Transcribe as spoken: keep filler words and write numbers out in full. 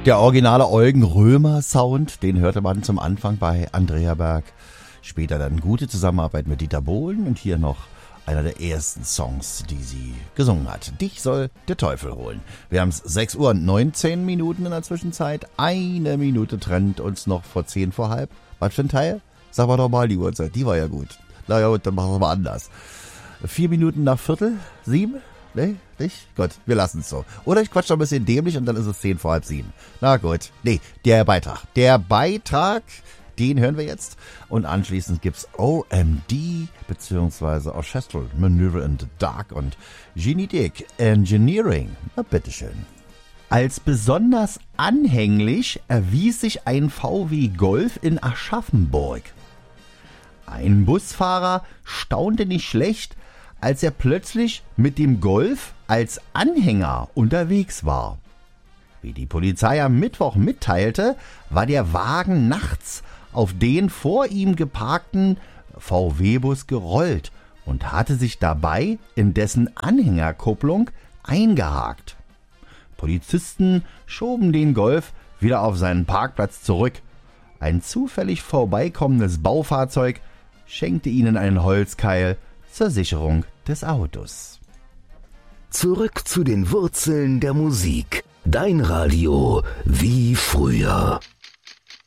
Der originale Eugen Römer Sound, den hörte man zum Anfang bei Andrea Berg. Später dann gute Zusammenarbeit mit Dieter Bohlen und hier noch einer der ersten Songs, die sie gesungen hat. Dich soll der Teufel holen. Wir haben es sechs Uhr und neunzehn Minuten in der Zwischenzeit. Eine Minute trennt uns noch vor zehn vor halb. Was für ein Teil? Sag mal doch mal die Uhrzeit, die war ja gut. Na ja, dann machen wir mal anders. Vier Minuten nach Viertel? Sieben? Nee, nicht? Gut, wir lassen es so. Oder ich quatsch noch ein bisschen dämlich und dann ist es zehn vor halb sieben. Na gut. Nee, der Beitrag. Der Beitrag, den hören wir jetzt. Und anschließend gibt's O M D, beziehungsweise Orchestral Maneuver in the Dark und Genetic Engineering. Na bitteschön. Als besonders anhänglich erwies sich ein V W Golf in Aschaffenburg. Ein Busfahrer staunte nicht schlecht, als er plötzlich mit dem Golf als Anhänger unterwegs war. Wie die Polizei am Mittwoch mitteilte, war der Wagen nachts auf den vor ihm geparkten V W-Bus gerollt und hatte sich dabei in dessen Anhängerkupplung eingehakt. Polizisten schoben den Golf wieder auf seinen Parkplatz zurück. Ein zufällig vorbeikommendes Baufahrzeug schenkte ihnen einen Holzkeil zur Sicherung des Autos. Zurück zu den Wurzeln der Musik. Dein Radio wie früher.